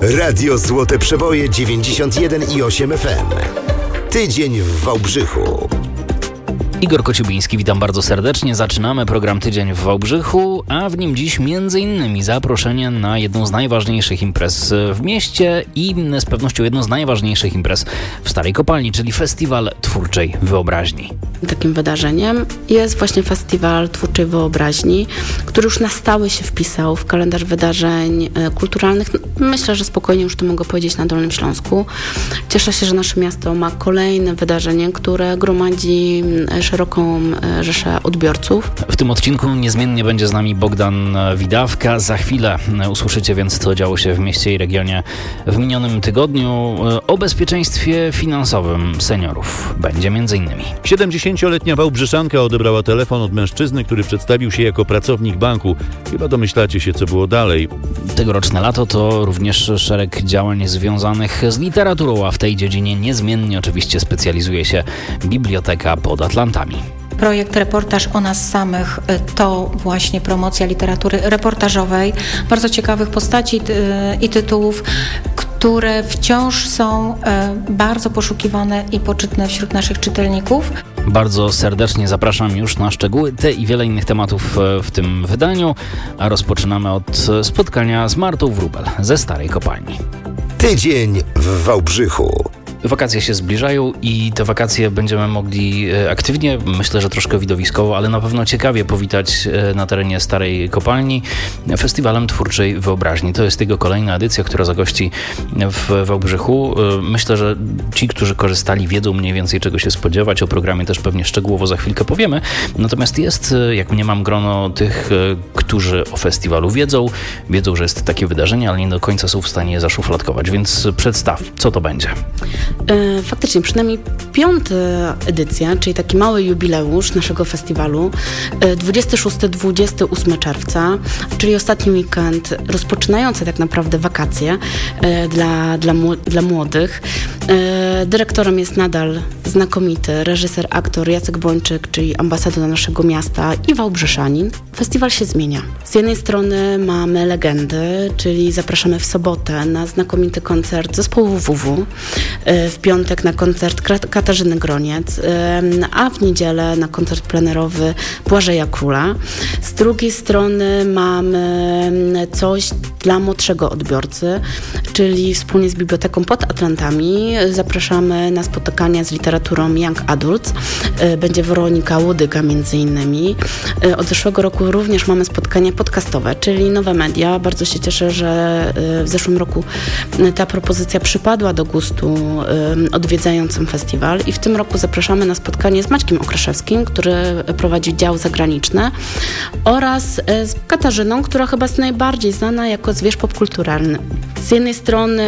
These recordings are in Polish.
Radio Złote Przeboje 91,8 FM. Tydzień w Wałbrzychu. Igor Kociubiński, witam bardzo serdecznie. Zaczynamy program Tydzień w Wałbrzychu, a w nim dziś m.in. zaproszenie na jedną z najważniejszych imprez w mieście i z pewnością jedną z najważniejszych imprez w Starej Kopalni, czyli Festiwal Twórczej Wyobraźni. Takim wydarzeniem jest właśnie Festiwal Twórczej Wyobraźni, który już na stałe się wpisał w kalendarz wydarzeń kulturalnych. Myślę, że spokojnie już to mogę powiedzieć na Dolnym Śląsku. Cieszę się, że nasze miasto ma kolejne wydarzenie, które gromadzi szeroką rzeszę odbiorców. W tym odcinku niezmiennie będzie z nami Bogdan Widawka. Za chwilę usłyszycie więc, co działo się w mieście i regionie w minionym tygodniu. O bezpieczeństwie finansowym seniorów będzie m.in. 70-letnia Wałbrzyszanka odebrała telefon od mężczyzny, który przedstawił się jako pracownik banku. Chyba domyślacie się, co było dalej. Tegoroczne lato to również szereg działań związanych z literaturą, a w tej dziedzinie niezmiennie oczywiście specjalizuje się Biblioteka pod Atlantami. Projekt Reportaż o nas samych to właśnie promocja literatury reportażowej, bardzo ciekawych postaci i tytułów, które wciąż są bardzo poszukiwane i poczytne wśród naszych czytelników. Bardzo serdecznie zapraszam już na szczegóły te i wiele innych tematów w tym wydaniu, a rozpoczynamy od spotkania z Martą Wróbel ze Starej Kopalni. Tydzień w Wałbrzychu. Wakacje się zbliżają i te wakacje będziemy mogli aktywnie, myślę, że troszkę widowiskowo, ale na pewno ciekawie powitać na terenie Starej Kopalni Festiwalem Twórczej Wyobraźni. To jest jego kolejna edycja, która zagości w Wałbrzychu. Myślę, że ci, którzy korzystali, wiedzą mniej więcej, czego się spodziewać. O programie też pewnie szczegółowo za chwilkę powiemy. Natomiast jest, jak mniemam, grono tych, którzy o festiwalu wiedzą, że jest takie wydarzenie, ale nie do końca są w stanie je zaszufladkować. Więc przedstaw, co to będzie. Faktycznie, przynajmniej 5. edycja, czyli taki mały jubileusz naszego festiwalu, 26-28 czerwca, czyli ostatni weekend rozpoczynający tak naprawdę wakacje dla młodych. Dyrektorem jest nadal znakomity reżyser, aktor Jacek Bończyk, czyli ambasador naszego miasta i Wałbrzyszanin. Festiwal się zmienia. Z jednej strony mamy legendy, czyli zapraszamy w sobotę na znakomity koncert zespołu WW, w piątek na koncert Katarzyny Groniec, a w niedzielę na koncert plenerowy Błażeja Króla. Z drugiej strony mamy coś dla młodszego odbiorcy, czyli wspólnie z Biblioteką pod Atlantami zapraszamy na spotkania z literaturą Young Adults. Będzie Weronika Łodyga między innymi. Od zeszłego roku również mamy spotkania podcastowe, czyli nowe media. Bardzo się cieszę, że w zeszłym roku ta propozycja przypadła do gustu odwiedzającym festiwal i w tym roku zapraszamy na spotkanie z Maćkiem Okraszewskim, który prowadzi dział zagraniczny, oraz z Katarzyną, która chyba jest najbardziej znana jako zwierz popkulturalny. Z jednej strony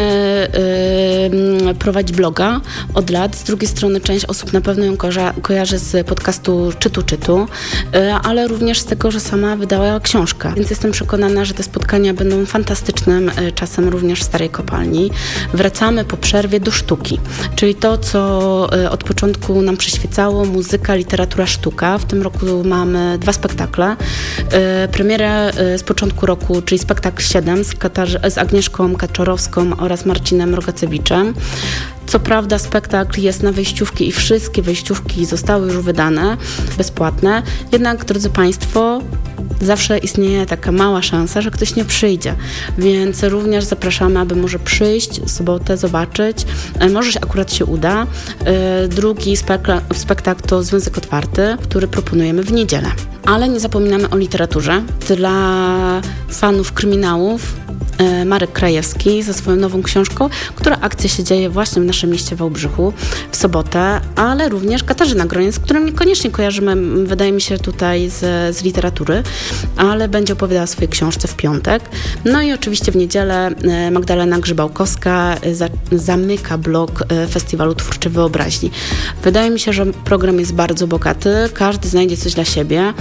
prowadzi bloga od lat, z drugiej strony część osób na pewno ją kojarzy z podcastu Czytu, ale również z tego, że sama wydała książkę. Więc jestem przekonana, że te spotkania będą fantastycznym czasem również w Starej Kopalni. Wracamy po przerwie do sztuki, czyli to, co od początku nam przyświecało, muzyka, literatura, sztuka. W tym roku mamy 2 spektakle. Premierę z początku roku, czyli spektakl 7 z Agnieszką Kaczorowską oraz Marcinem Rogacewiczem. Co prawda spektakl jest na wejściówki i wszystkie wejściówki zostały już wydane, bezpłatne. Jednak, drodzy Państwo, zawsze istnieje taka mała szansa, że ktoś nie przyjdzie. Więc również zapraszamy, aby może przyjść w sobotę, zobaczyć. Może akurat się uda. Drugi spektakl to Związek Otwarty, który proponujemy w niedzielę. Ale nie zapominamy o literaturze. Dla fanów kryminałów Marek Krajewski ze swoją nową książką, która akcja się dzieje właśnie w naszym mieście Wałbrzychu w sobotę, ale również Katarzyna Groniec, z którą niekoniecznie kojarzymy, wydaje mi się, tutaj z literatury, ale będzie opowiadała o swojej książce w piątek. No i oczywiście w niedzielę Magdalena Grzybałkowska zamyka blok Festiwalu Twórczej Wyobraźni. Wydaje mi się, że program jest bardzo bogaty, każdy znajdzie coś dla siebie.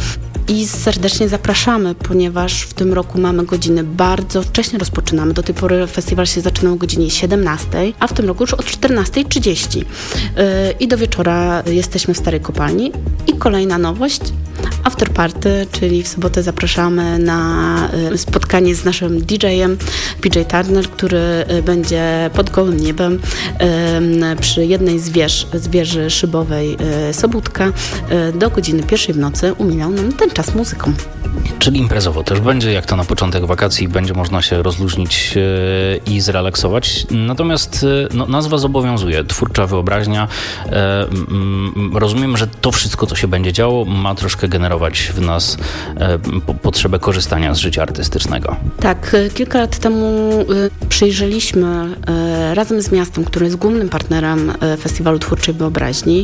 i serdecznie zapraszamy, ponieważ w tym roku mamy godziny bardzo wcześnie rozpoczynamy. Do tej pory festiwal się zaczynał o godzinie 17, a w tym roku już o 14:30. I do wieczora jesteśmy w Starej Kopalni. I kolejna nowość, after party, czyli w sobotę zapraszamy na spotkanie z naszym DJ-em, PJ Turner, który będzie pod gołym niebem przy jednej z wieży szybowej Sobótka do godziny 1 w nocy umilał nam ten czas muzyką. Czyli imprezowo też będzie, jak to na początek wakacji, będzie można się rozluźnić i zrelaksować. Natomiast nazwa zobowiązuje, twórcza wyobraźnia. Rozumiem, że to wszystko, co się będzie działo, ma troszkę generować w nas potrzebę korzystania z życia artystycznego. Tak, kilka lat temu przyjrzeliśmy razem z miastem, które jest głównym partnerem Festiwalu Twórczej Wyobraźni,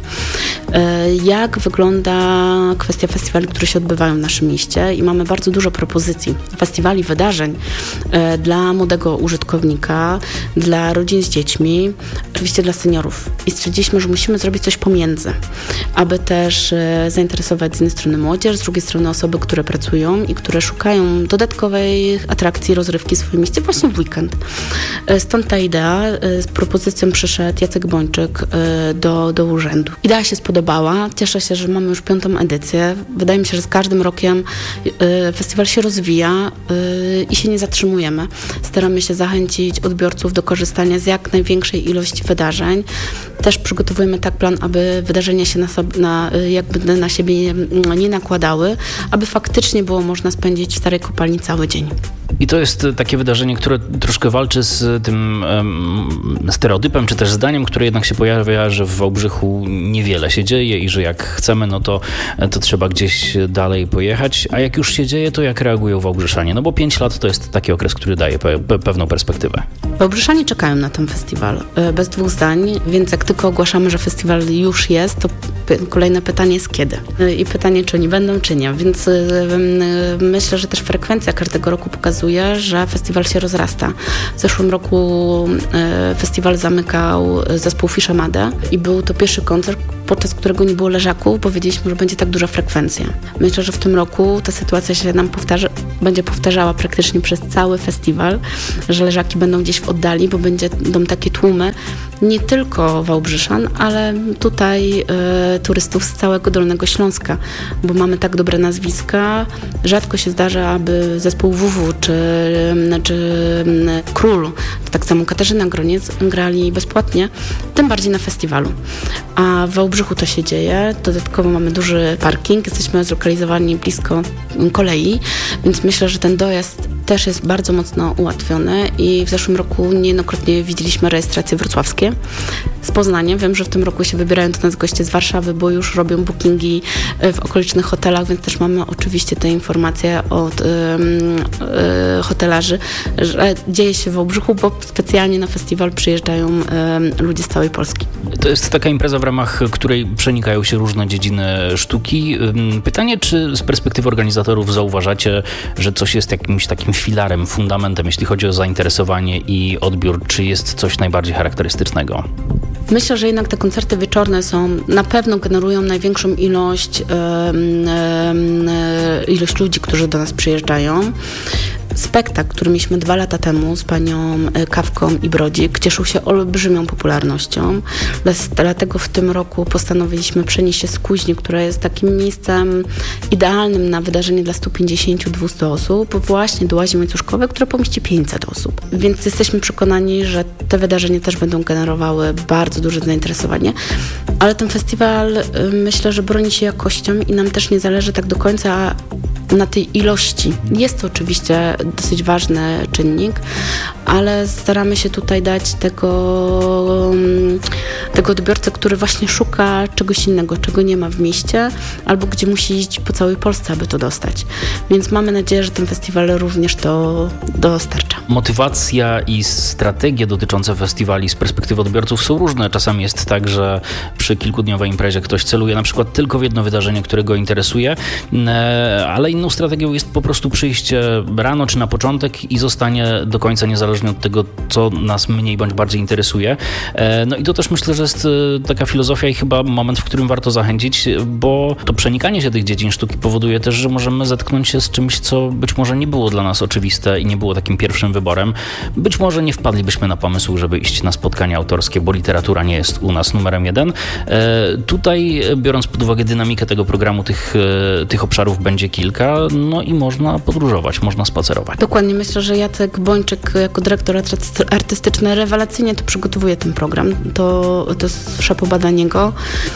jak wygląda kwestia festiwali, które się odbywają w naszym mieście i mamy bardzo dużo propozycji festiwali, wydarzeń dla młodego użytkownika, dla rodzin z dziećmi, oczywiście dla seniorów. I stwierdziliśmy, że musimy zrobić coś pomiędzy, aby też zainteresować z jednej strony młodzież, z drugiej strony osoby, które pracują i które szukają dodatkowej atrakcji, rozrywki w swoim mieście właśnie w weekend. Stąd ta idea. Z propozycją przyszedł Jacek Bończyk do urzędu. Idea się spodobała. Cieszę się, że mamy już 5. edycję. Wydaje mi się, że z każdym rokiem festiwal się rozwija i się nie zatrzymujemy. Staramy się zachęcić odbiorców do korzystania z jak największej ilości wydarzeń. Też przygotowujemy tak plan, aby wydarzenia się na siebie nie nakładały, aby faktycznie było można spędzić w Starej Kopalni cały dzień. I to jest takie wydarzenie, które troszkę walczy z tym stereotypem, czy też zdaniem, które jednak się pojawia, że w Wałbrzychu niewiele się dzieje i że jak chcemy, no to trzeba gdzieś dalej pojechać. A jak już się dzieje, to jak reagują Wałbrzyszanie? No bo 5 lat to jest taki okres, który daje pewną perspektywę. Wałbrzyszanie czekają na ten festiwal, bez dwóch zdań, więc jak tylko ogłaszamy, że festiwal już jest, to kolejne pytanie jest kiedy. I pytanie, czy oni będą, czy nie. Więc myślę, że też frekwencja każdego roku pokazuje, że festiwal się rozrasta. W zeszłym roku festiwal zamykał zespół Fisza Made i był to pierwszy koncert, podczas którego nie było leżaków, bo wiedzieliśmy, że będzie tak duża frekwencja. Myślę, że w tym roku ta sytuacja się nam będzie powtarzała praktycznie przez cały festiwal, że leżaki będą gdzieś w oddali, bo będą takie tłumy nie tylko Wałbrzyszan, ale tutaj turystów z całego Dolnego Śląska, bo mamy tak dobre nazwiska. Rzadko się zdarza, aby zespół WW czy Król, tak samo Katarzyna Groniec grali bezpłatnie, tym bardziej na festiwalu. A w Wałbrzychu to się dzieje. Dodatkowo mamy duży parking, jesteśmy zlokalizowani blisko kolei, więc myślę, że ten dojazd też jest bardzo mocno ułatwiony i w zeszłym roku niejednokrotnie widzieliśmy rejestracje wrocławskie z Poznania. Wiem, że w tym roku się wybierają do nas goście z Warszawy, bo już robią bookingi w okolicznych hotelach, więc też mamy oczywiście te informacje od hotelarzy, że dzieje się w Wałbrzychu, bo specjalnie na festiwal przyjeżdżają ludzie z całej Polski. To jest taka impreza, w ramach której przenikają się różne dziedziny sztuki. Pytanie, czy z perspektywy organizatorów zauważacie, że coś jest jakimś takim filarem, fundamentem, jeśli chodzi o zainteresowanie i odbiór, czy jest coś najbardziej charakterystycznego? Myślę, że jednak te koncerty wieczorne na pewno generują największą ilość ludzi, którzy do nas przyjeżdżają. Spektakl, który mieliśmy 2 lata temu z panią Kawką i Brodzik, cieszył się olbrzymią popularnością. Dlatego w tym roku postanowiliśmy przenieść się z Kuźni, która jest takim miejscem idealnym na wydarzenie dla 150-200 osób, właśnie do Łazi Łańcuszkowej, które pomieści 500 osób. Więc jesteśmy przekonani, że te wydarzenia też będą generowały bardzo duże zainteresowanie. Ale ten festiwal, myślę, że broni się jakością i nam też nie zależy tak do końca na tej ilości. Jest to oczywiście dosyć ważny czynnik, ale staramy się tutaj dać tego odbiorcę, który właśnie szuka czegoś innego, czego nie ma w mieście, albo gdzie musi iść po całej Polsce, aby to dostać. Więc mamy nadzieję, że ten festiwal również to dostarcza. Motywacja i strategie dotyczące festiwali z perspektywy odbiorców są różne. Czasami jest tak, że przy kilkudniowej imprezie ktoś celuje na przykład tylko w jedno wydarzenie, które go interesuje, ale inną strategią jest po prostu przyjście rano czy na początek i zostanie do końca niezależnie niezależnie od tego, co nas mniej bądź bardziej interesuje. No i to też myślę, że jest taka filozofia i chyba moment, w którym warto zachęcić, bo to przenikanie się tych dziedzin sztuki powoduje też, że możemy zetknąć się z czymś, co być może nie było dla nas oczywiste i nie było takim pierwszym wyborem. Być może nie wpadlibyśmy na pomysł, żeby iść na spotkania autorskie, bo literatura nie jest u nas numerem 1. Tutaj, biorąc pod uwagę dynamikę tego programu, tych obszarów będzie kilka, no i można podróżować, można spacerować. Dokładnie, myślę, że Jacek Bończyk jako dyrektor artystyczny rewelacyjnie to przygotowuje ten program. To jest szapoba dla niego.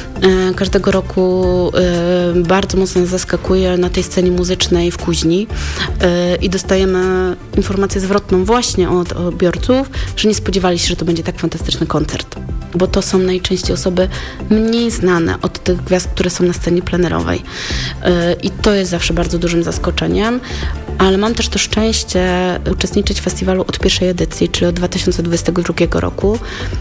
Każdego roku bardzo mocno zaskakuje na tej scenie muzycznej w Kuźni i dostajemy informację zwrotną właśnie od odbiorców, że nie spodziewali się, że to będzie tak fantastyczny koncert. Bo to są najczęściej osoby mniej znane od tych gwiazd, które są na scenie plenerowej. I to jest zawsze bardzo dużym zaskoczeniem. Ale mam też to szczęście uczestniczyć w festiwalu od pierwszej edycji, czyli od 2022 roku.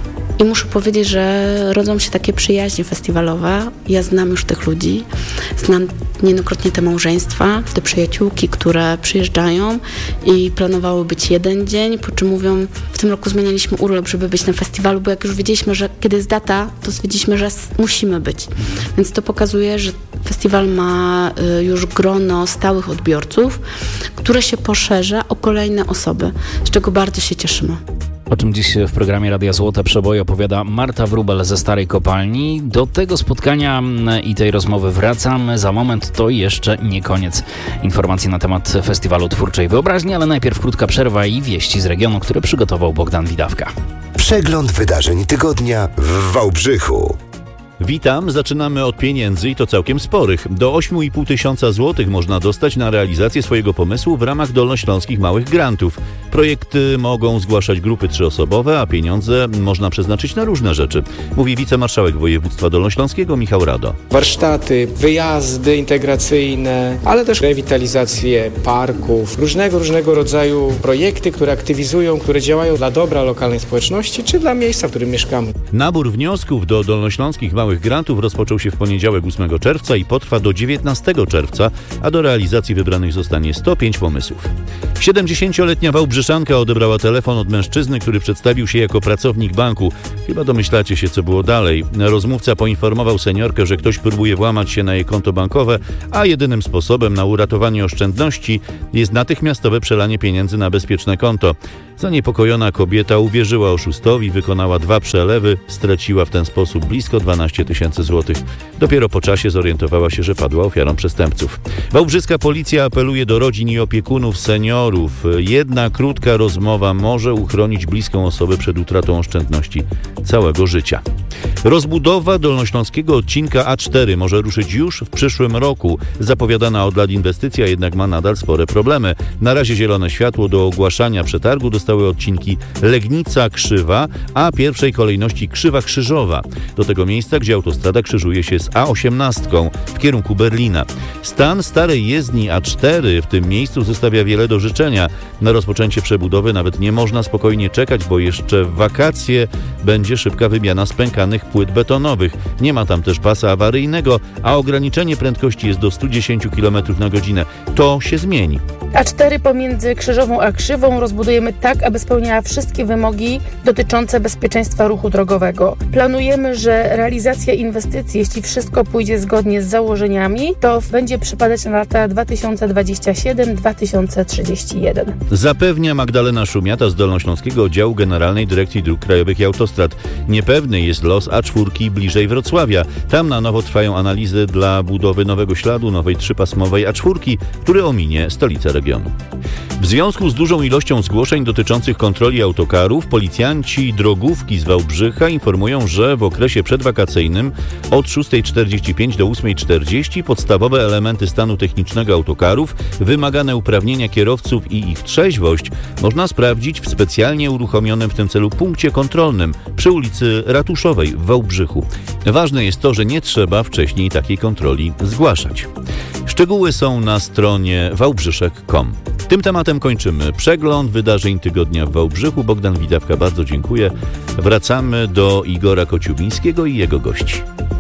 I muszę powiedzieć, że rodzą się takie przyjaźnie festiwalowe. Ja znam już tych ludzi, znam niejednokrotnie te małżeństwa, te przyjaciółki, które przyjeżdżają i planowały być jeden dzień, po czym mówią, w tym roku zmienialiśmy urlop, żeby być na festiwalu, bo jak już wiedzieliśmy, że kiedy jest data, to stwierdziliśmy, że musimy być. Więc to pokazuje, że festiwal ma już grono stałych odbiorców, które się poszerza o kolejne osoby, z czego bardzo się cieszymy. O czym dziś w programie Radia Złote Przeboje opowiada Marta Wróbel ze Starej Kopalni. Do tego spotkania i tej rozmowy wracamy. Za moment to jeszcze nie koniec informacji na temat Festiwalu Twórczej Wyobraźni, ale najpierw krótka przerwa i wieści z regionu, które przygotował Bogdan Widawka. Przegląd wydarzeń tygodnia w Wałbrzychu. Witam, zaczynamy od pieniędzy i to całkiem sporych. Do 8,5 tysiąca złotych można dostać na realizację swojego pomysłu w ramach dolnośląskich małych grantów. Projekty mogą zgłaszać grupy 3-osobowe, a pieniądze można przeznaczyć na różne rzeczy, mówi wicemarszałek województwa dolnośląskiego Michał Rado. Warsztaty, wyjazdy integracyjne, ale też rewitalizację parków, różnego rodzaju projekty, które aktywizują, które działają dla dobra lokalnej społeczności czy dla miejsca, w którym mieszkamy. Nabór wniosków do dolnośląskich małych grantów rozpoczął się w poniedziałek 8 czerwca i potrwa do 19 czerwca, a do realizacji wybranych zostanie 105 pomysłów. 70-letnia Wałbrzyszanka odebrała telefon od mężczyzny, który przedstawił się jako pracownik banku. Chyba domyślacie się, co było dalej. Rozmówca poinformował seniorkę, że ktoś próbuje włamać się na jej konto bankowe, a jedynym sposobem na uratowanie oszczędności jest natychmiastowe przelanie pieniędzy na bezpieczne konto. Zaniepokojona kobieta uwierzyła oszustowi, wykonała 2 przelewy, straciła w ten sposób blisko 12 tysięcy złotych. Dopiero po czasie zorientowała się, że padła ofiarą przestępców. Wałbrzyska policja apeluje do rodzin i opiekunów seniorów. Jedna krótka rozmowa może uchronić bliską osobę przed utratą oszczędności całego życia. Rozbudowa dolnośląskiego odcinka A4 może ruszyć już w przyszłym roku. Zapowiadana od lat inwestycja jednak ma nadal spore problemy. Na razie zielone światło do ogłaszania przetargu dostały odcinki Legnica-Krzywa, a pierwszej kolejności Krzywa-Krzyżowa. Do tego miejsca, gdzie autostrada krzyżuje się z A18 w kierunku Berlina. Stan starej jezdni A4 w tym miejscu zostawia wiele do życzenia. Na rozpoczęcie przebudowy nawet nie można spokojnie czekać, bo jeszcze w wakacje będzie szybka wymiana spękanych płyt betonowych. Nie ma tam też pasa awaryjnego, a ograniczenie prędkości jest do 110 km na godzinę. To się zmieni. A4 pomiędzy Krzyżową a Krzywą rozbudujemy tak, aby spełniała wszystkie wymogi dotyczące bezpieczeństwa ruchu drogowego. Planujemy, że realizacja inwestycji, jeśli wszystko pójdzie zgodnie z założeniami, to będzie przypadać na lata 2027-2031. Zapewnia Magdalena Szumiata z Dolnośląskiego Oddziału Generalnej Dyrekcji Dróg Krajowych i Autostrad. Niepewny jest los A4 bliżej Wrocławia. Tam na nowo trwają analizy dla budowy nowego śladu, nowej 3-pasmowej A4, który ominie stolicę regionu. W związku z dużą ilością zgłoszeń dotyczących kontroli autokarów, policjanci drogówki z Wałbrzycha informują, że w okresie przedwakacyjnym od 6:45 do 8:40 podstawowe elementy stanu technicznego autokarów, wymagane uprawnienia kierowców i ich trzeźwość można sprawdzić w specjalnie uruchomionym w tym celu punkcie kontrolnym przy ulicy Ratuszowej w Wałbrzychu. Ważne jest to, że nie trzeba wcześniej takiej kontroli zgłaszać. Szczegóły są na stronie wałbrzyszek.com. Tym tematem kończymy przegląd wydarzeń tygodnia w Wałbrzychu. Bogdan Widawka, bardzo dziękuję. Wracamy do Igora Kociubińskiego i jego gości.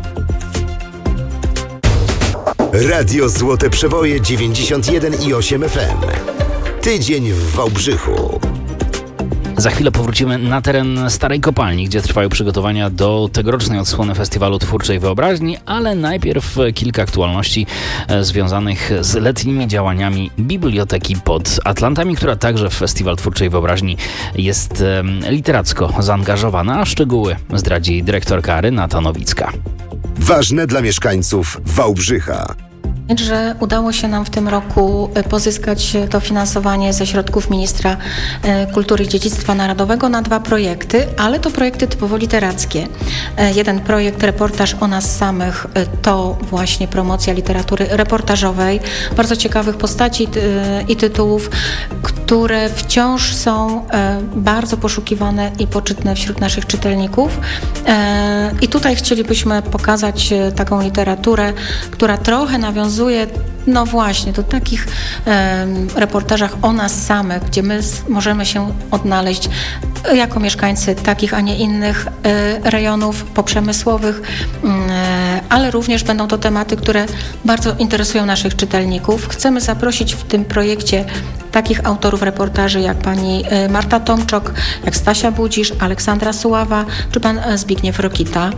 Radio Złote Przeboje 91,8 FM. Tydzień w Wałbrzychu. Za chwilę powrócimy na teren Starej Kopalni, gdzie trwają przygotowania do tegorocznej odsłony Festiwalu Twórczej Wyobraźni, ale najpierw kilka aktualności związanych z letnimi działaniami Biblioteki pod Atlantami, która także w Festiwal Twórczej Wyobraźni jest literacko zaangażowana, a szczegóły zdradzi dyrektorka Renata Nowicka. Ważne dla mieszkańców Wałbrzycha. Że udało się nam w tym roku pozyskać dofinansowanie ze środków Ministra Kultury i Dziedzictwa Narodowego na 2 projekty, ale to projekty typowo literackie. Jeden projekt, reportaż o nas samych, to właśnie promocja literatury reportażowej, bardzo ciekawych postaci i tytułów, które wciąż są bardzo poszukiwane i poczytne wśród naszych czytelników. I tutaj chcielibyśmy pokazać taką literaturę, która trochę nawiązuje no właśnie do takich reportażach o nas samych, gdzie my możemy się odnaleźć jako mieszkańcy takich, a nie innych rejonów poprzemysłowych, ale również będą to tematy, które bardzo interesują naszych czytelników. Chcemy zaprosić w tym projekcie takich autorów reportaży jak pani Marta Tomczok, jak Stasia Budzisz, Aleksandra Suława czy pan Zbigniew Rokita.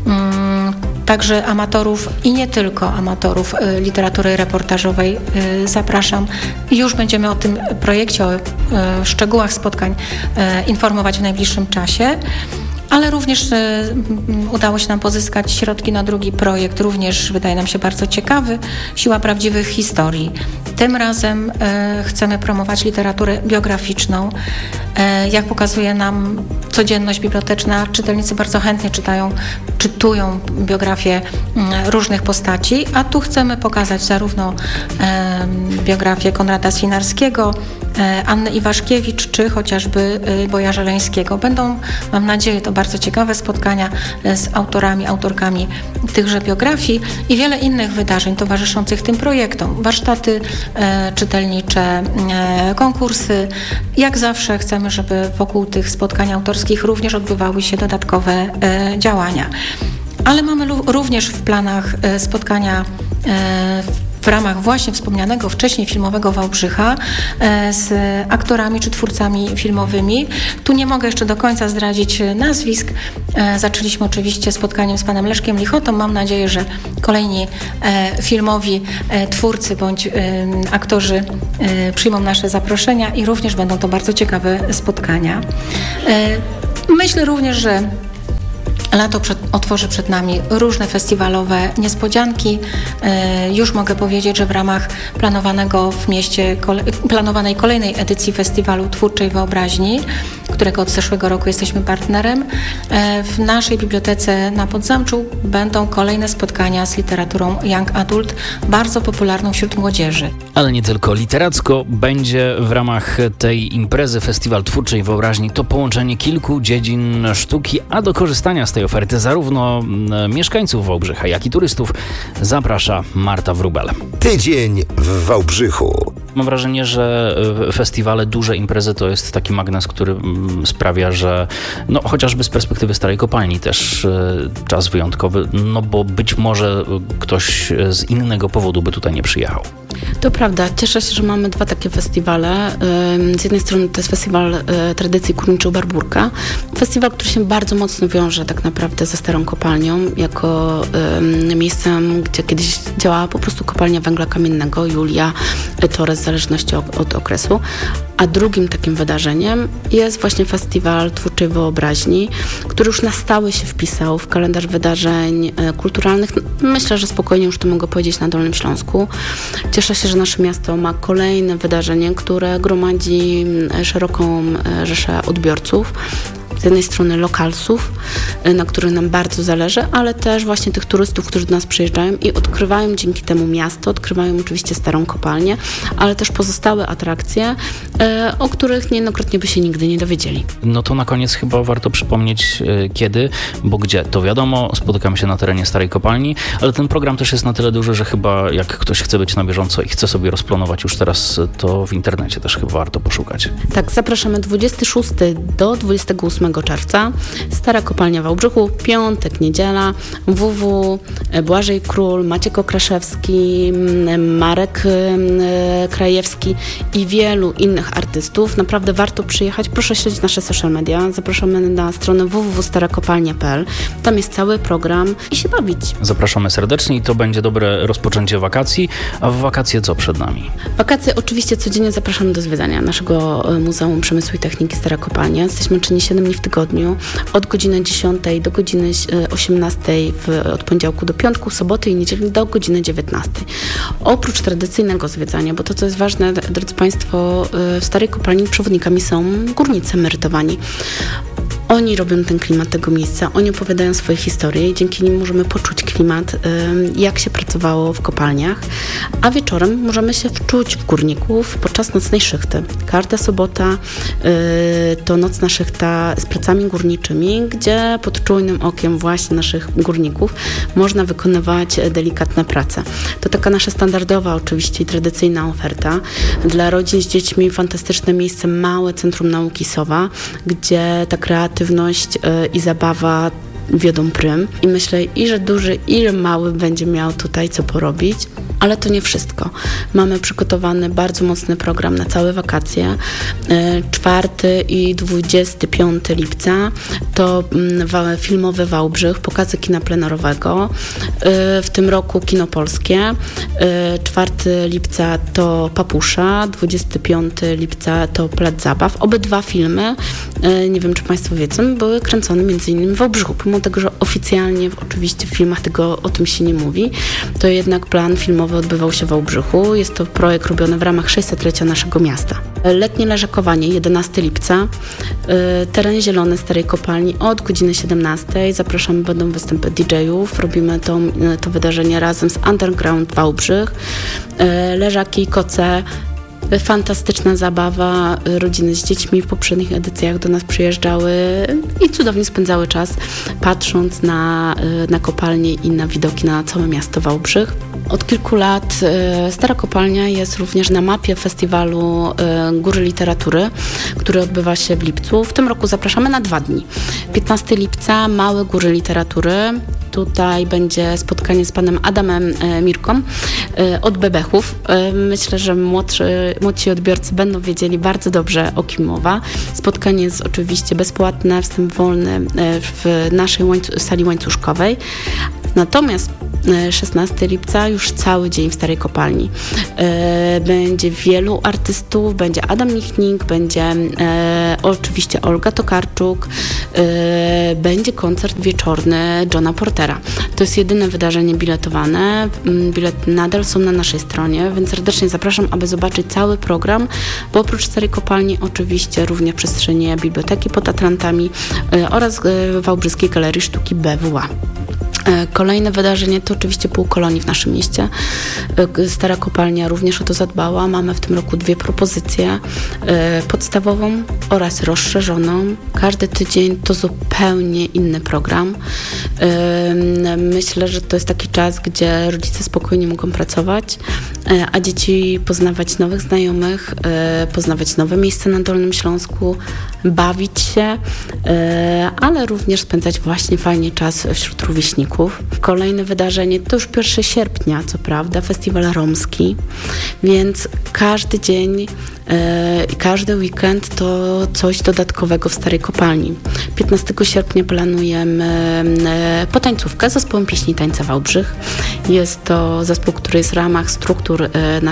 Także amatorów i nie tylko amatorów literatury reportażowej zapraszam. Już będziemy o tym projekcie, o szczegółach spotkań informować w najbliższym czasie. Ale również udało się nam pozyskać środki na drugi projekt, również wydaje nam się bardzo ciekawy, Siła prawdziwych historii. Tym razem chcemy promować literaturę biograficzną. Jak pokazuje nam codzienność biblioteczna, czytelnicy bardzo chętnie czytują biografię różnych postaci, a tu chcemy pokazać zarówno biografię Konrada Swinarskiego, Anny Iwaszkiewicz, czy chociażby Boja Żeleńskiego. Będą, mam nadzieję, to bardzo ciekawe spotkania z autorami, autorkami tychże biografii i wiele innych wydarzeń towarzyszących tym projektom. Warsztaty czytelnicze, konkursy. Jak zawsze chcemy, żeby wokół tych spotkań autorskich również odbywały się dodatkowe działania. Ale mamy również w planach spotkania w ramach właśnie wspomnianego wcześniej filmowego Wałbrzycha z aktorami czy twórcami filmowymi. Tu nie mogę jeszcze do końca zdradzić nazwisk. Zaczęliśmy oczywiście spotkaniem z panem Leszkiem Lichotą. Mam nadzieję, że kolejni filmowi twórcy bądź aktorzy przyjmą nasze zaproszenia i również będą to bardzo ciekawe spotkania. Myślę również, że lato otworzy przed nami różne festiwalowe niespodzianki. Już mogę powiedzieć, że w ramach planowanej kolejnej edycji Festiwalu Twórczej Wyobraźni, którego od zeszłego roku jesteśmy partnerem, w naszej bibliotece na Podzamczu będą kolejne spotkania z literaturą Young Adult, bardzo popularną wśród młodzieży. Ale nie tylko literacko, będzie w ramach tej imprezy Festiwal Twórczej Wyobraźni to połączenie kilku dziedzin sztuki, a do korzystania z tej oferty zarówno mieszkańców Wałbrzycha, jak i turystów zaprasza Marta Wróbel. Tydzień w Wałbrzychu. Mam wrażenie, że festiwale, duże imprezy to jest taki magnes, który sprawia, że no, chociażby z perspektywy Starej Kopalni też czas wyjątkowy, no bo być może ktoś z innego powodu by tutaj nie przyjechał. To prawda. Cieszę się, że mamy 2 takie festiwale. Z jednej strony to jest festiwal tradycji górniczych Barbórka. Festiwal, który się bardzo mocno wiąże tak naprawdę ze Starą Kopalnią, jako miejscem, gdzie kiedyś działała po prostu kopalnia węgla kamiennego, Julia Torres, w zależności od okresu. A drugim takim wydarzeniem jest właśnie Festiwal Twórczej Wyobraźni, który już na stałe się wpisał w kalendarz wydarzeń kulturalnych. Myślę, że spokojnie już to mogę powiedzieć na Dolnym Śląsku. Cieszę się, że nasze miasto ma kolejne wydarzenie, które gromadzi szeroką rzeszę odbiorców. Z jednej strony lokalsów, na których nam bardzo zależy, ale też właśnie tych turystów, którzy do nas przyjeżdżają i odkrywają dzięki temu miasto, odkrywają oczywiście Starą Kopalnię, ale też pozostałe atrakcje, o których niejednokrotnie by się nigdy nie dowiedzieli. No to na koniec chyba warto przypomnieć kiedy, bo gdzie, to wiadomo, spotykamy się na terenie Starej Kopalni, ale ten program też jest na tyle duży, że chyba jak ktoś chce być na bieżąco i chce sobie rozplanować już teraz, to w internecie też chyba warto poszukać. Tak, zapraszamy 26 do 28 czerwca. Stara Kopalnia w Wałbrzychu, piątek, niedziela, WW, Błażej Król, Maciek Okraszewski, Marek Krajewski i wielu innych artystów. Naprawdę warto przyjechać. Proszę śledzić nasze social media. Zapraszamy na stronę www.starakopalnia.pl. Tam jest cały program i się bawić. Zapraszamy serdecznie i to będzie dobre rozpoczęcie wakacji. A w wakacje co przed nami? Wakacje oczywiście codziennie zapraszamy do zwiedzania naszego Muzeum Przemysłu i Techniki Stara Kopalnia. Jesteśmy czynni 7 dni w tygodniu, od godziny 10 do godziny 18 od poniedziałku do piątku, soboty i niedzieli do godziny 19. Oprócz tradycyjnego zwiedzania, bo to co jest ważne, drodzy Państwo, w Starej Kopalni przewodnikami są górnicy emerytowani. Oni robią ten klimat tego miejsca, oni opowiadają swoje historie i dzięki nim możemy poczuć klimat, jak się pracowało w kopalniach, a wieczorem możemy się wczuć w górników podczas nocnej szychty. Każda sobota to nocna szychta z pracami górniczymi, gdzie pod czujnym okiem właśnie naszych górników można wykonywać delikatne prace. To taka nasza standardowa oczywiście i tradycyjna oferta. Dla rodzin z dziećmi fantastyczne miejsce, małe Centrum Nauki Sowa, gdzie ta kreatywność i zabawa wiodą prym. I myślę, i że duży, i że mały będzie miał tutaj co porobić. Ale to nie wszystko. Mamy przygotowany bardzo mocny program na całe wakacje. 4 i 25 lipca to filmowy Wałbrzych, pokazy kina plenerowego. W tym roku kino polskie. 4 lipca to Papusza, 25 lipca to Plac Zabaw. Obydwa filmy, nie wiem czy Państwo wiedzą, były kręcone m.in. w Wałbrzychu. Pomimo tego, że oficjalnie oczywiście w filmach o tym się nie mówi, to jednak plan filmowy odbywał się w Wałbrzychu. Jest to projekt robiony w ramach 600-lecia naszego miasta. Letnie leżakowanie, 11 lipca. Teren zielony Starej Kopalni od godziny 17. Zapraszamy, będą występy DJ-ów. Robimy to wydarzenie razem z Underground Wałbrzych. Leżaki, koce. Fantastyczna zabawa, rodziny z dziećmi w poprzednich edycjach do nas przyjeżdżały i cudownie spędzały czas, patrząc na kopalnie i na widoki na całe miasto Wałbrzych. Od kilku lat Stara Kopalnia jest również na mapie festiwalu Góry Literatury, który odbywa się w lipcu. W tym roku zapraszamy na 2 dni. 15 lipca Małe Góry Literatury. Tutaj będzie spotkanie z panem Adamem Mirką od Bebechów. Myślę, że młodsi odbiorcy będą wiedzieli bardzo dobrze, o kim mowa. Spotkanie jest oczywiście bezpłatne, wstęp wolny w naszej sali łańcuszkowej. Natomiast 16 lipca już cały dzień w Starej Kopalni. Będzie wielu artystów, będzie Adam Michnik, będzie oczywiście Olga Tokarczuk, będzie koncert wieczorny Johna Portera. To jest jedyne wydarzenie biletowane. Bilety nadal są na naszej stronie, więc serdecznie zapraszam, aby zobaczyć cały program, bo oprócz Starej Kopalni oczywiście również przestrzenie Biblioteki pod Atlantami oraz Wałbrzyskiej Galerii Sztuki BWA. Kolejne wydarzenie to oczywiście półkolonii w naszym mieście. Stara Kopalnia również o to zadbała. Mamy w tym roku 2 propozycje. Podstawową oraz rozszerzoną. Każdy tydzień to zupełnie inny program. Myślę, że to jest taki czas, gdzie rodzice spokojnie mogą pracować, a dzieci poznawać nowych znajomych, poznawać nowe miejsca na Dolnym Śląsku, bawić się, ale również spędzać właśnie fajnie czas wśród rówieśników. Kolejne wydarzenie to już 1 sierpnia, co prawda, festiwal romski, więc każdy dzień i każdy weekend to coś dodatkowego w Starej Kopalni. 15 sierpnia planujemy potańcówkę z zespołem pieśni i tańca Wałbrzych. Jest to zespół, który jest w ramach struktur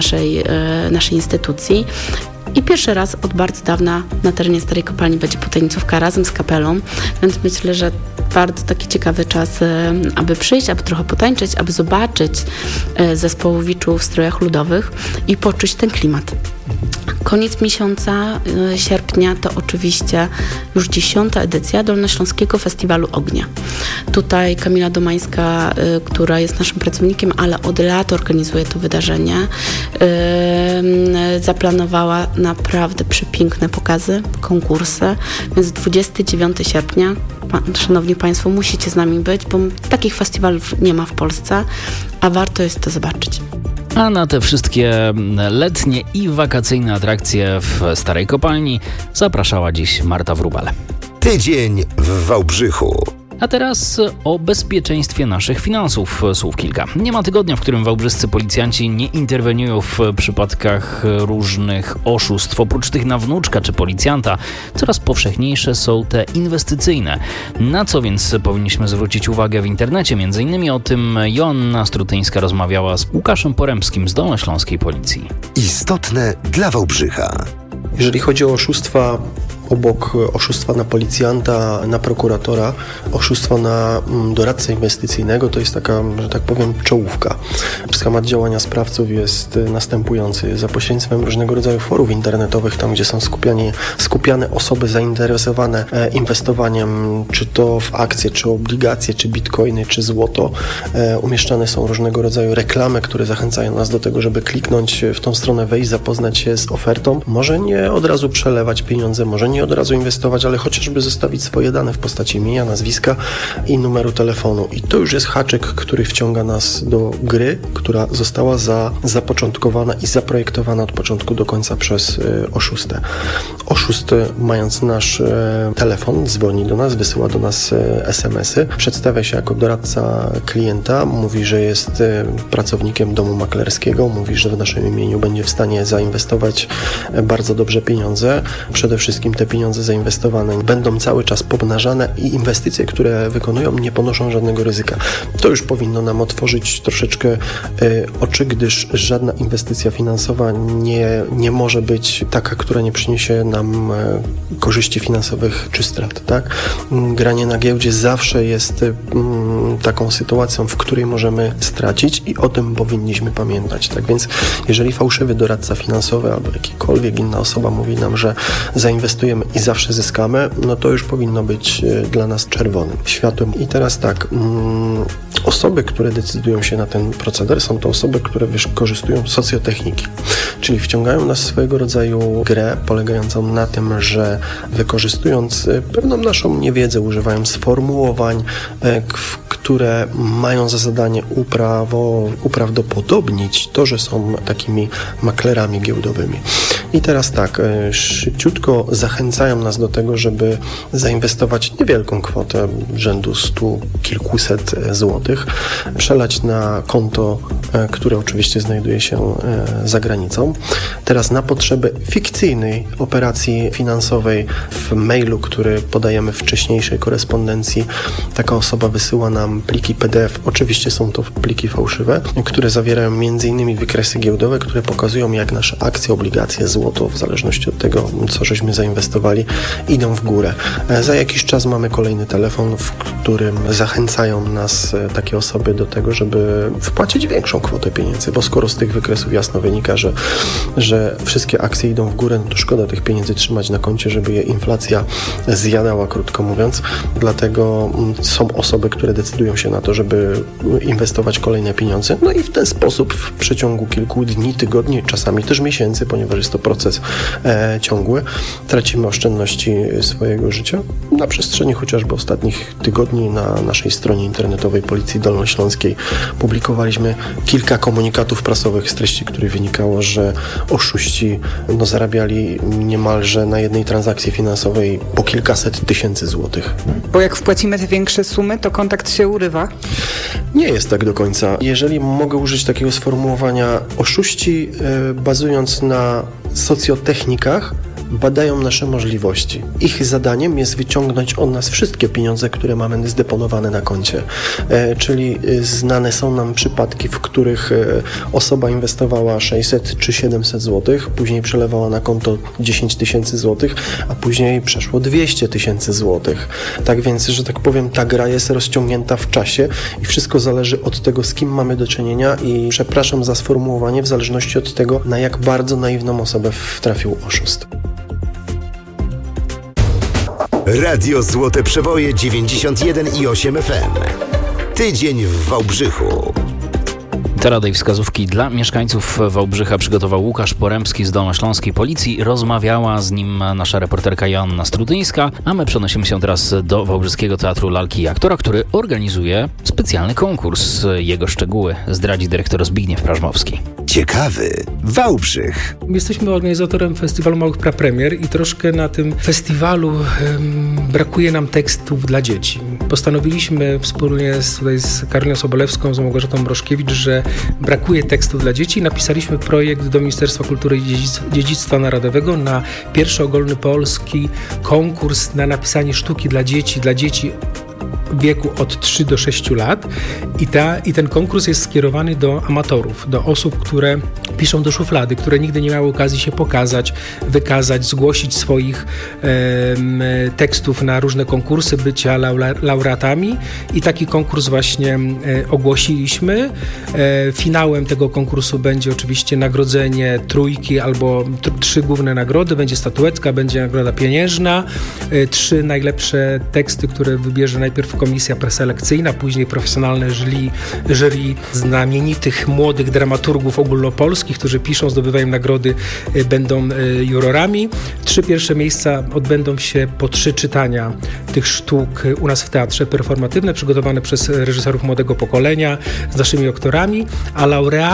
naszej instytucji. I pierwszy raz od bardzo dawna na terenie Starej Kopalni będzie potańcówka razem z kapelą, więc myślę, że bardzo taki ciekawy czas, aby przyjść, aby trochę potańczyć, aby zobaczyć zespołowiczów w strojach ludowych i poczuć ten klimat. Koniec miesiąca sierpnia to oczywiście już 10. edycja Dolnośląskiego Festiwalu Ognia. Tutaj Kamila Domańska, która jest naszym pracownikiem, ale od lat organizuje to wydarzenie, zaplanowała naprawdę przepiękne pokazy, konkursy, więc 29 sierpnia, szanowni Państwo, musicie z nami być, bo takich festiwalów nie ma w Polsce, a warto jest to zobaczyć. A na te wszystkie letnie i wakacyjne atrakcje w Starej Kopalni zapraszała dziś Marta Wróbel. Tydzień w Wałbrzychu. A teraz o bezpieczeństwie naszych finansów słów kilka. Nie ma tygodnia, w którym wałbrzyscy policjanci nie interweniują w przypadkach różnych oszustw. Oprócz tych na wnuczka czy policjanta, coraz powszechniejsze są te inwestycyjne. Na co więc powinniśmy zwrócić uwagę w internecie? Między innymi o tym Joanna Strutyńska rozmawiała z Łukaszem Poremskim z Dolnośląskiej Policji. Istotne dla Wałbrzycha. Jeżeli chodzi o oszustwa, obok oszustwa na policjanta, na prokuratora, oszustwo na doradcę inwestycyjnego to jest taka, że tak powiem, czołówka. Schemat działania sprawców jest następujący. Za pośrednictwem różnego rodzaju forów internetowych, tam gdzie są skupiane osoby zainteresowane inwestowaniem, czy to w akcje, czy obligacje, czy bitcoiny, czy złoto, umieszczane są różnego rodzaju reklamy, które zachęcają nas do tego, żeby kliknąć w tą stronę, wejść, zapoznać się z ofertą. Może nie od razu przelewać pieniądze, może nie od razu inwestować, ale chociażby zostawić swoje dane w postaci imienia, nazwiska i numeru telefonu. I to już jest haczyk, który wciąga nas do gry, która została zapoczątkowana i zaprojektowana od początku do końca przez oszustę. Oszust, mając nasz telefon, dzwoni do nas, wysyła do nas SMS-y, przedstawia się jako doradca klienta, mówi, że jest pracownikiem domu maklerskiego, mówi, że w naszym imieniu będzie w stanie zainwestować bardzo dobrze pieniądze. Przede wszystkim te pieniądze zainwestowane będą cały czas pomnażane i inwestycje, które wykonują, nie ponoszą żadnego ryzyka. To już powinno nam otworzyć troszeczkę oczy, gdyż żadna inwestycja finansowa nie może być taka, która nie przyniesie nam korzyści finansowych czy strat. Tak? Granie na giełdzie zawsze jest taką sytuacją, w której możemy stracić i o tym powinniśmy pamiętać. Tak więc jeżeli fałszywy doradca finansowy albo jakikolwiek inna osoba mówi nam, że zainwestujemy i zawsze zyskamy, no to już powinno być dla nas czerwonym światłem. I teraz tak, osoby, które decydują się na ten proceder, są to osoby, które wykorzystują socjotechniki, czyli wciągają nas w swojego rodzaju grę polegającą na tym, że wykorzystując pewną naszą niewiedzę, używają sformułowań, które mają za zadanie uprawdopodobnić to, że są takimi maklerami giełdowymi. I teraz tak, szybciutko zachęcają nas do tego, żeby zainwestować niewielką kwotę rzędu 100 kilkuset złotych, przelać na konto, które oczywiście znajduje się za granicą. Teraz na potrzeby fikcyjnej operacji finansowej w mailu, który podajemy w wcześniejszej korespondencji, taka osoba wysyła nam pliki PDF. Oczywiście są to pliki fałszywe, które zawierają m.in. wykresy giełdowe, które pokazują, jak nasze akcje, obligacje, złoto, w zależności od tego, co żeśmy zainwestowali, idą w górę. Za jakiś czas mamy kolejny telefon, w którym zachęcają nas takie osoby do tego, żeby wpłacić większą kwotę pieniędzy, bo skoro z tych wykresów jasno wynika, że wszystkie akcje idą w górę, no to szkoda tych pieniędzy trzymać na koncie, żeby je inflacja zjadała, krótko mówiąc. Dlatego są osoby, które decydują się na to, żeby inwestować kolejne pieniądze. No i w ten sposób w przeciągu kilku dni, tygodni, czasami też miesięcy, ponieważ jest to proces ciągły, tracimy oszczędności swojego życia. Na przestrzeni chociażby ostatnich tygodni na naszej stronie internetowej Policji Dolnośląskiej publikowaliśmy kilka komunikatów prasowych, z treści których wynikało, że oszuści zarabiali niemalże na jednej transakcji finansowej po kilkaset tysięcy złotych. Bo jak wpłacimy te większe sumy, to kontakt się urywa? Nie jest tak do końca. Jeżeli mogę użyć takiego sformułowania, oszuści bazując na socjotechnikach badają nasze możliwości. Ich zadaniem jest wyciągnąć od nas wszystkie pieniądze, które mamy zdeponowane na koncie. Czyli znane są nam przypadki, w których osoba inwestowała 600 czy 700 zł, później przelewała na konto 10 tysięcy złotych, a później przeszło 200 tysięcy złotych. Tak więc, że tak powiem, ta gra jest rozciągnięta w czasie i wszystko zależy od tego, z kim mamy do czynienia i przepraszam za sformułowanie, w zależności od tego, na jak bardzo naiwną osobę trafił oszust. Radio Złote Przeboje 91,8 FM. Tydzień w Wałbrzychu. Te rady i wskazówki dla mieszkańców Wałbrzycha przygotował Łukasz Poremski z Dolnośląskiej Policji. Rozmawiała z nim nasza reporterka Joanna Strutyńska, a my przenosimy się teraz do Wałbrzyskiego Teatru Lalki i Aktora, który organizuje specjalny konkurs. Jego szczegóły zdradzi dyrektor Zbigniew Prażmowski. Ciekawy Wałbrzych. Jesteśmy organizatorem Festiwalu Małych Prapremier i troszkę na tym festiwalu brakuje nam tekstów dla dzieci. Postanowiliśmy wspólnie z Karoliną Sobolewską, z Małgorzatą Mrożkiewicz, że brakuje tekstów dla dzieci i napisaliśmy projekt do Ministerstwa Kultury i Dziedzictwa Narodowego na pierwszy ogólnopolski konkurs na napisanie sztuki dla dzieci w wieku od 3 do 6 lat i ten konkurs jest skierowany do amatorów, do osób, które piszą do szuflady, które nigdy nie miały okazji się pokazać, wykazać, zgłosić swoich tekstów na różne konkursy, bycia laureatami i taki konkurs właśnie ogłosiliśmy. Finałem tego konkursu będzie oczywiście nagrodzenie trójki albo 3 główne nagrody, będzie statuetka, będzie nagroda pieniężna, 3 najlepsze teksty, które wybierze najpierw komisja preselekcyjna, później profesjonalne jury znamienitych młodych dramaturgów ogólnopolskich, którzy piszą, zdobywają nagrody, będą jurorami. 3 pierwsze miejsca odbędą się po 3 czytania tych sztuk u nas w teatrze performatywne, przygotowane przez reżyserów młodego pokolenia z naszymi aktorami, a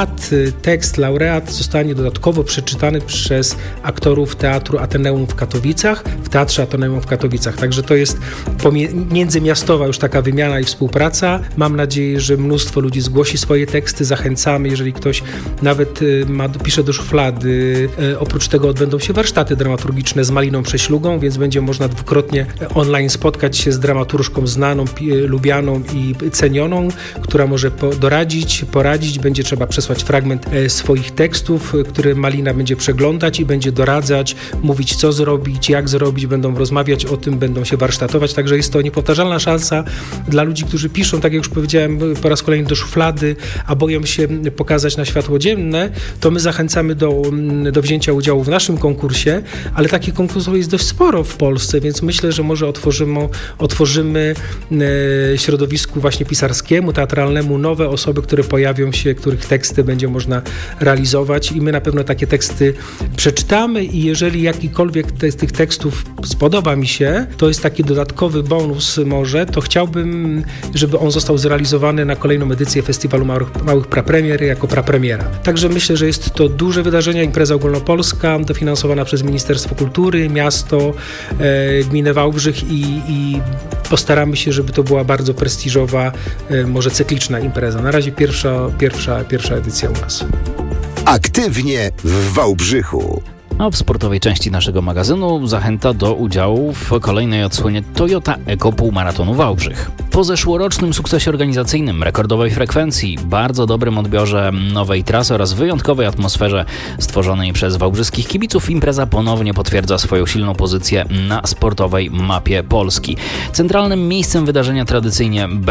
laureat zostanie dodatkowo przeczytany przez aktorów Teatru Ateneum w Katowicach, w Teatrze Ateneum w Katowicach. Także to jest międzymiastowa już taka wymiana i współpraca. Mam nadzieję, że mnóstwo ludzi zgłosi swoje teksty. Zachęcamy, jeżeli ktoś nawet pisze do szuflady. Oprócz tego odbędą się warsztaty dramaturgiczne z Maliną Prześlugą, więc będzie można dwukrotnie online spotkać się z dramaturżką znaną, lubianą i cenioną, która może poradzić. Będzie trzeba przesłać fragment swoich tekstów, które Malina będzie przeglądać i będzie doradzać, mówić co zrobić, jak zrobić, będą rozmawiać o tym, będą się warsztatować, także jest to niepowtarzalna szansa dla ludzi, którzy piszą, tak jak już powiedziałem, po raz kolejny do szuflady, a boją się pokazać na światło dzienne, to my zachęcamy do wzięcia udziału w naszym konkursie, ale takich konkursów jest dość sporo w Polsce, więc myślę, że może otworzymy środowisku właśnie pisarskiemu, teatralnemu nowe osoby, które pojawią się, których teksty będzie można realizować i my na pewno takie teksty przeczytamy i jeżeli jakikolwiek z tych tekstów spodoba mi się, to jest taki dodatkowy bonus może, to chciałbym, żeby on został zrealizowany na kolejną edycję Festiwalu Małych Prapremier jako prapremiera. Także myślę, że jest to duże wydarzenie, impreza ogólnopolska, dofinansowana przez Ministerstwo Kultury, miasto, gminę Wałbrzych i postaramy się, żeby to była bardzo prestiżowa, może cykliczna impreza. Na razie pierwsza edycja u nas. Aktywnie w Wałbrzychu. A w sportowej części naszego magazynu zachęta do udziału w kolejnej odsłonie Toyota Eco Półmaratonu Wałbrzych. Po zeszłorocznym sukcesie organizacyjnym, rekordowej frekwencji, bardzo dobrym odbiorze nowej trasy oraz wyjątkowej atmosferze stworzonej przez wałbrzyskich kibiców, impreza ponownie potwierdza swoją silną pozycję na sportowej mapie Polski. Centralnym miejscem wydarzenia tradycyjnie